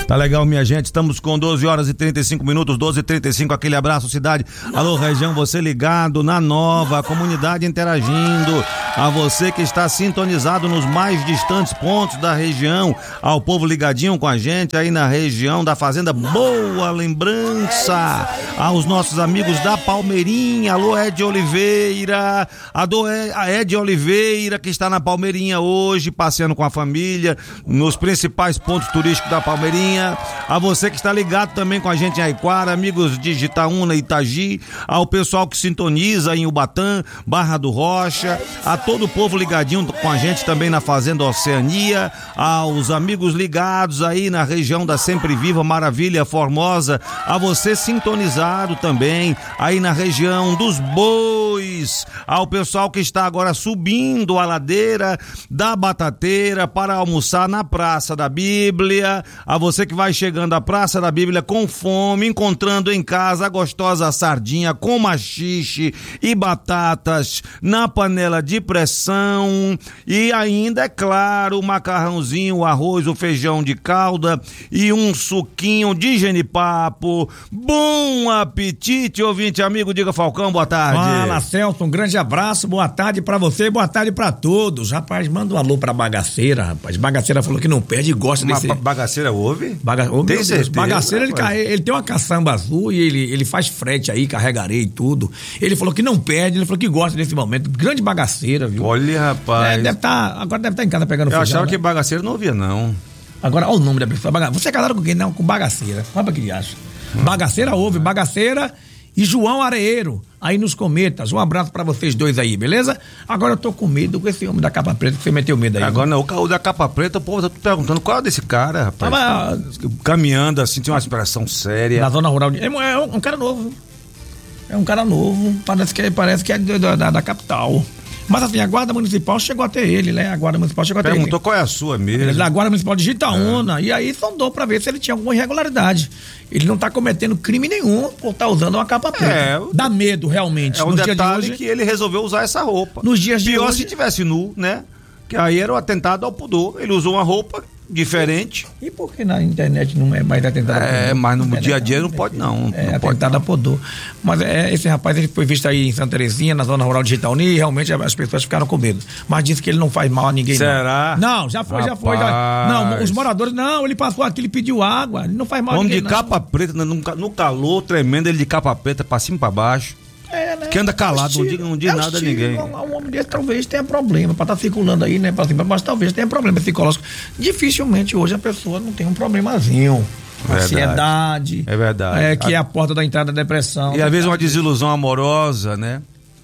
Tá legal, minha gente, estamos com 12 horas e 35 minutos, 12h35, aquele abraço, cidade. Alô, região, você ligado na Nova, a comunidade interagindo, a você que está sintonizado nos mais distantes pontos da região, ao povo ligadinho com a gente aí na região da Fazenda Boa Lembrança, aos nossos amigos da Palmeirinha, alô, Ed Oliveira, a Ed Oliveira que está na Palmeirinha hoje, passeando com a família, nos principais pontos turísticos da Palmeirinha. A você que está ligado também com a gente em Aiquara, amigos de Itaúna e Itagi, ao pessoal que sintoniza em Ubatã, Barra do Rocha, a todo o povo ligadinho com a gente também na Fazenda Oceania, aos amigos ligados aí na região da Sempre Viva, Maravilha, Formosa, a você sintonizado também aí na região dos Bois, ao pessoal que está agora subindo a ladeira da Batateira para almoçar na Praça da Bíblia, a você que vai chegando à Praça da Bíblia com fome, encontrando em casa a gostosa sardinha com maxixe e batatas na panela de pressão e ainda, é claro, o macarrãozinho, o arroz, o feijão de calda e um suquinho de genipapo. Bom apetite, ouvinte amigo, diga Falcão, boa tarde. Fala, Celso, um grande abraço, boa tarde pra você e boa tarde pra todos. Rapaz, manda um alô pra Bagaceira, rapaz. Bagaceira falou que não perde e gosta desse... Bagaceira ouve? Tem certeza? Bagaceira, ele tem uma caçamba azul e ele faz frete aí, carregarei e tudo. Ele falou que não perde, ele falou que gosta desse momento. Grande Bagaceira, viu? Olha, rapaz. Agora deve estar em casa pegando feijão. Eu achava né? que Bagaceira não ouvia, não. Agora, olha o nome da pessoa. Você é casado com quem? Não, com Bagaceira. Olha pra que ele acha. Bagaceira ouve, Bagaceira e João Areeiro, aí nos Cometas. Um abraço pra vocês dois aí, beleza? Agora eu tô com medo com esse homem da capa preta que você meteu medo aí. Agora não, o da capa preta, o povo tá perguntando qual é desse cara, rapaz. Caminhando assim, tinha uma expressão séria. Na zona rural. É um cara novo. É um cara novo, parece que é da capital. Mas assim, a Guarda Municipal chegou até ele, né? A Guarda Municipal chegou até ele. Perguntou qual é a sua mesmo. Da Guarda Municipal de Itaúna. E aí sondou pra ver se ele tinha alguma irregularidade. Ele não tá cometendo crime nenhum por estar usando uma capa preta. Dá medo, realmente. É um detalhe que ele resolveu usar essa roupa. Nos dias de hoje... Pior se tivesse nu, né? Que aí era o atentado ao pudor. Ele usou uma roupa diferente. E por que na internet não é mais atentado ao pudor? Mas no dia a dia não pode não. É atentado ao pudor. Mas esse rapaz, ele foi visto aí em Santa Terezinha, na zona rural de Itaúna, e realmente as pessoas ficaram com medo. Mas disse que ele não faz mal a ninguém. Será? Não, já foi. Não, os moradores, não, ele passou aqui, ele pediu água, ele não faz mal a ninguém. Homem de capa preta, no calor tremendo, ele de capa preta pra cima e pra baixo. Né? Que anda calado, não diz nada a ninguém. Um homem desse talvez tenha problema pra estar circulando aí, né, pra cima, mas talvez tenha problema psicológico. Dificilmente hoje a pessoa não tem um problemazinho. Ansiedade. É verdade. Que é a porta da entrada da depressão. E às vezes uma desilusão amorosa, né?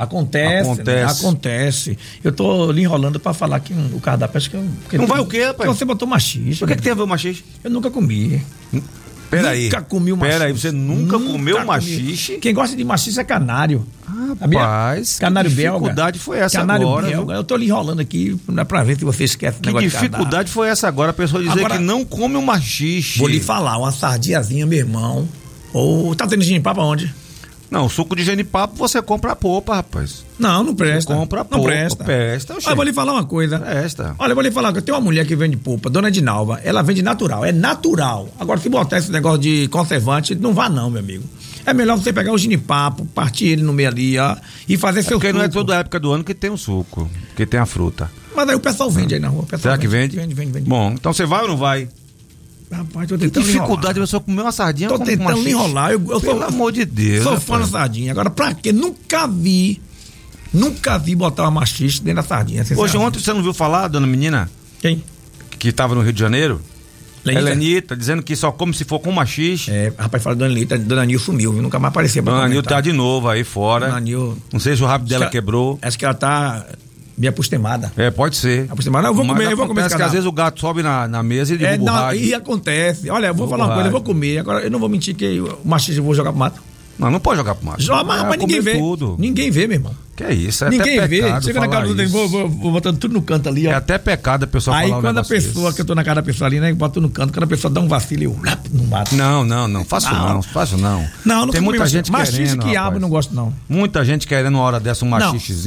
Acontece. Eu tô lhe enrolando pra falar que o cardápio acho que... Não vai o quê, rapaz? Você botou maxixe. O que tem a ver o maxixe? Eu nunca comi. Peraí. Nunca comi o maxixe. Peraí, você nunca comeu maxixe? Quem gosta de maxixe é canário. Rapaz, canário belga. Que dificuldade foi essa canário agora? Belga. Eu tô lhe enrolando aqui pra ver se você esquece o negócio de cardápio. Que dificuldade foi essa agora? A pessoa dizer que não come o maxixe. Vou lhe falar, uma sardinhazinha, meu irmão. Tá tendo genipapo aonde? Não, o suco de genipapo você compra a polpa, rapaz. Não presta. Você compra a polpa. Não presta. Olha, vou lhe falar uma coisa. Olha, eu vou lhe falar que tem uma mulher que vende polpa, dona Edinalva, ela vende natural, é natural. Agora, se botar esse negócio de conservante, não vá não, meu amigo. É melhor você pegar o genipapo, partir ele no meio ali, ó, e fazer seu suco. Porque não é toda época do ano que tem o suco, que tem a fruta. Mas aí o pessoal vende aí na rua. Será que vende? Vende. Bom, então você vai ou não vai? Rapaz, tô tentando que dificuldade, você comer uma sardinha. Tô tentando me enrolar. Pelo amor de Deus. Sou fã da sardinha. Agora, pra quê? Nunca vi botar uma maxixe dentro da sardinha. Hoje, ontem, você não viu falar, dona menina? Quem? Que tava no Rio de Janeiro? Helenita, dizendo que só come se for com maxixe. Rapaz, fala Dona Nil sumiu, viu? Nunca mais aparecia pra Dona Nil tá de novo aí fora. Dona Nil... Não sei se o rabo dela quebrou. Acho que ela tá... meio apostemada. Pode ser. Apostemada? Eu vou comer esse que às vezes o gato sobe na mesa e derruba o rádio. E acontece. Olha, eu vou falar uma coisa, eu vou comer. Agora, eu não vou mentir que o maxixe eu vou jogar pro mato. Não pode jogar pro mato. Mas ninguém vê. Tudo. Ninguém vê, meu irmão. Que é isso, é ninguém até vê. pecado. Chega na casa do vou botando tudo no canto ali, ó. É até pecado a pessoa falar. Aí quando a pessoa, que eu tô na casa da pessoa ali, né, boto no canto, quando a pessoa dá um vacilo, eu não mato. Não, faço não. Não tem muita gente querendo. Maxixe querendo, quiabo, não gosto não. Muita gente querendo uma hora dessa um machixezinho.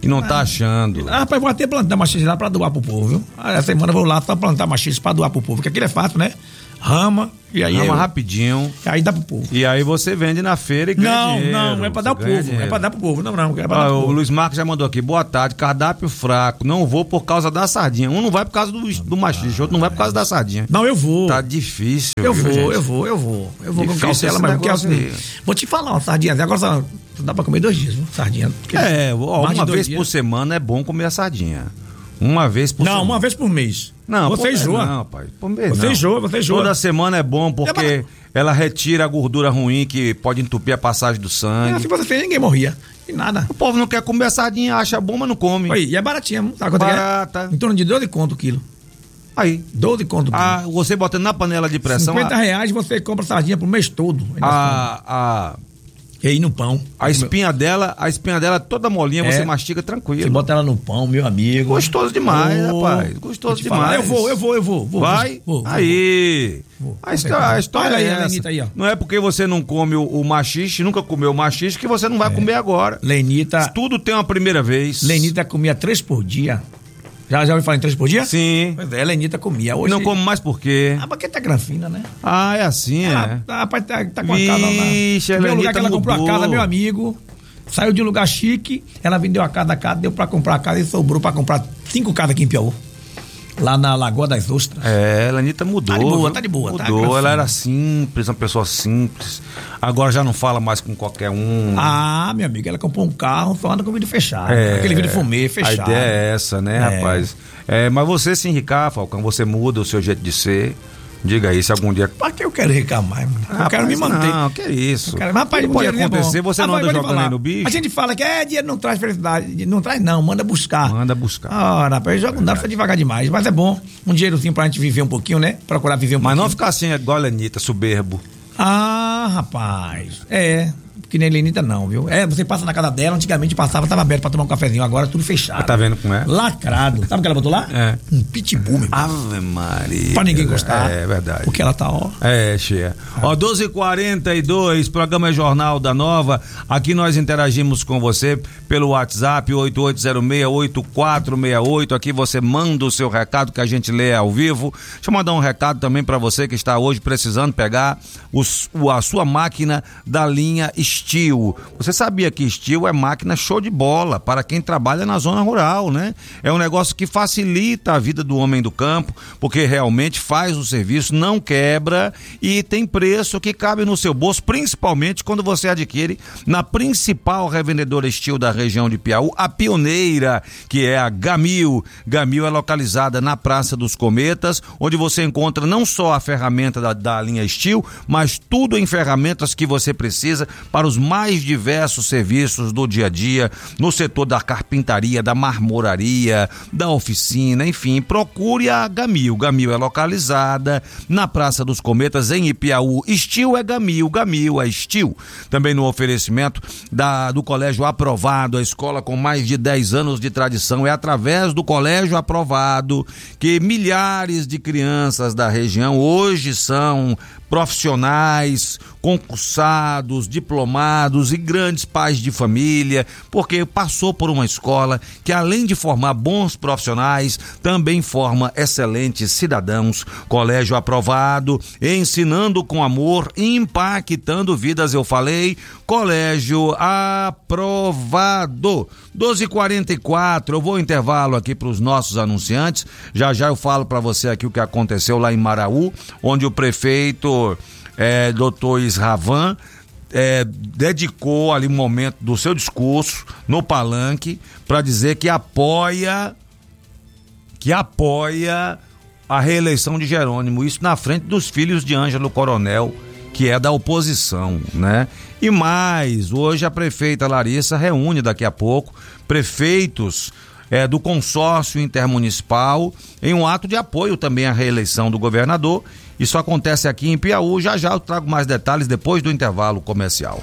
e não tá achando. Rapaz, vou até plantar machixe lá pra doar pro povo, viu? Essa semana eu vou lá só plantar machixe pra doar pro povo, porque aquilo é fácil, né? Rama, e aí rapidinho. Aí dá pro povo. E aí você vende na feira e ganha dinheiro. Não é pra dar pro povo. Dinheiro. É pra dar pro povo. Não, é pra dar pro povo. O Luiz Marcos já mandou aqui. Boa tarde, cardápio fraco. Não vou por causa da sardinha. Um não vai por causa do machixe, outro não vai por causa da sardinha. Não, eu vou. Tá difícil. Eu vou com cautela, mas vou te falar, uma sardinha. Agora só dá pra comer 2 dias, viu? Sardinha. Uma vez por semana é bom comer a sardinha. Uma vez por semana. Não, uma vez por mês. Não, você enjoa. Não, pai. Por mês, você enjoa. Toda semana é bom porque ela retira a gordura ruim que pode entupir a passagem do sangue. Se você fez, ninguém morria. E nada. O povo não quer comer sardinha, acha bom, mas não come. Aí, e é baratinha, sabe quanto barata. É? Em torno de 12 conto o quilo. Aí. 12 conto o quilo. Você botando na panela de pressão. R$50 você compra sardinha pro mês todo. E aí no pão. A espinha dela toda molinha, você mastiga tranquilo. Você bota ela no pão, meu amigo. Gostoso demais, rapaz. Gostoso demais. Eu vou. Vai? Aí. A história é essa. Aí, ó. Não é porque você não come o machixe, nunca comeu o machixe, que você não vai comer agora. Lenita. Tudo tem uma primeira vez. Lenita comia 3 por dia. Já ouviu falar em 3 por dia? Sim. Pois é, a Lenita comia. Hoje... Não come mais por quê? Porque tá granfina, né? É assim, Rapaz, tá com a casa lá. Vixe, a Lenita lugar que ela mudou. comprou a casa, meu amigo. Saiu de um lugar chique, ela vendeu a casa, deu pra comprar a casa e sobrou pra comprar 5 casas aqui em Piauí. Lá na Lagoa das Ostras. A Lenita mudou. Tá de boa. Mudou, ela era simples, uma pessoa simples. Agora já não fala mais com qualquer um. Meu amigo, ela comprou um carro, só anda com o vidro fechado. Aquele vidro fumê fechado. A ideia é essa, né, rapaz? Mas você se enricar, Falcão, você muda o seu jeito de ser. Diga aí, se algum dia... Pra que eu quero enricar mais, mano? Eu quero me manter. Não, que isso. Rapaz, pode acontecer, você não anda jogando aí no bicho. A gente fala que dinheiro não traz felicidade. Não traz não, manda buscar. Rapaz, joga não dá pra devagar demais. Mas é bom, um dinheirozinho pra gente viver um pouquinho, né? Procurar viver um pouquinho. Mas não ficar assim igual a Lenita, soberbo. Rapaz, que nem Lenita não, viu? Você passa na casa dela, antigamente passava, tava aberto pra tomar um cafezinho, agora tudo fechado. Tá vendo como é? Lacrado. Sabe o que ela botou lá? Um pitbull, meu. Ave Maria. Pra ninguém gostar. É verdade. Porque ela tá, cheia. 12h42, programa Jornal da Nova. Aqui nós interagimos com você pelo WhatsApp 8806-8468. Aqui você manda o seu recado que a gente lê ao vivo. Deixa eu mandar um recado também pra você que está hoje precisando pegar a sua máquina da linha Steel. Você sabia que Steel é máquina show de bola para quem trabalha na zona rural, né? É um negócio que facilita a vida do homem do campo, porque realmente faz o serviço, não quebra e tem preço que cabe no seu bolso, principalmente quando você adquire na principal revendedora Steel da região de Piauí, a pioneira, que é a Gamil. Gamil é localizada na Praça dos Cometas, onde você encontra não só a ferramenta da linha Steel, mas tudo em ferramentas que você precisa para os mais diversos serviços do dia a dia, no setor da carpintaria, da marmoraria, da oficina, enfim, procure a Gamil. Gamil é localizada na Praça dos Cometas, em Ipiaú. Steel é Gamil, Gamil é Steel. Também no oferecimento do Colégio Aprovado, a escola com mais de 10 anos de tradição. É através do Colégio Aprovado que milhares de crianças da região hoje são profissionais, concursados, diplomados e grandes pais de família, porque passou por uma escola que, além de formar bons profissionais, também forma excelentes cidadãos. Colégio Aprovado, ensinando com amor, impactando vidas, eu falei. Colégio Aprovado. 12h44, eu vou intervalo aqui para os nossos anunciantes. Já eu falo para você aqui o que aconteceu lá em Maraú, onde o prefeito Dr. Isravan dedicou ali um momento do seu discurso no palanque para dizer que apoia a reeleição de Jerônimo, isso na frente dos filhos de Ângelo Coronel, que é da oposição, né? E mais, hoje a prefeita Larissa reúne daqui a pouco prefeitos do consórcio intermunicipal em um ato de apoio também à reeleição do governador. Isso acontece aqui em Piauí. Já eu trago mais detalhes depois do intervalo comercial.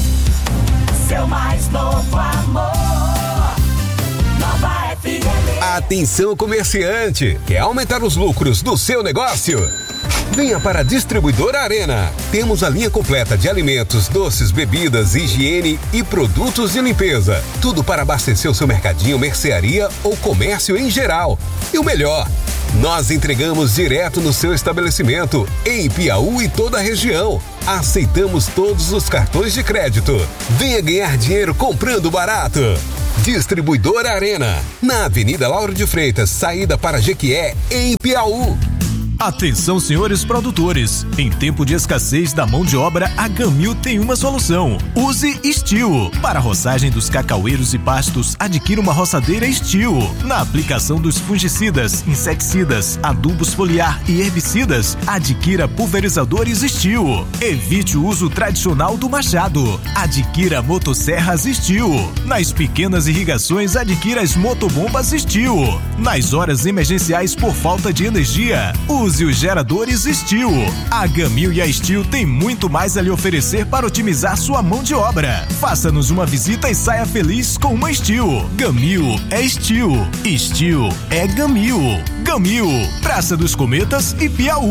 Seu mais novo amor, Nova FM. Atenção, comerciante! Quer aumentar os lucros do seu negócio? Venha para a Distribuidora Arena. Temos a linha completa de alimentos, doces, bebidas, higiene e produtos de limpeza. Tudo para abastecer o seu mercadinho, mercearia ou comércio em geral. E o melhor, nós entregamos direto no seu estabelecimento, em Piauí e toda a região. Aceitamos todos os cartões de crédito. Venha ganhar dinheiro comprando barato. Distribuidora Arena, na Avenida Lauro de Freitas, saída para Jequié, em Piauí. Atenção, senhores produtores. Em tempo de escassez da mão de obra, a Gamil tem uma solução. Use Steel. Para a roçagem dos cacaueiros e pastos, adquira uma roçadeira Steel. Na aplicação dos fungicidas, inseticidas, adubos foliar e herbicidas, adquira pulverizadores Steel. Evite o uso tradicional do machado. Adquira motosserras Steel. Nas pequenas irrigações, adquira as motobombas Steel. Nas horas emergenciais por falta de energia, use os geradores Steel. A Gamil e a Steel tem muito mais a lhe oferecer para otimizar sua mão de obra. Faça-nos uma visita e saia feliz com uma Steel. Gamil é Steel. Steel é Gamil. Gamil, Praça dos Cometas e Piauí.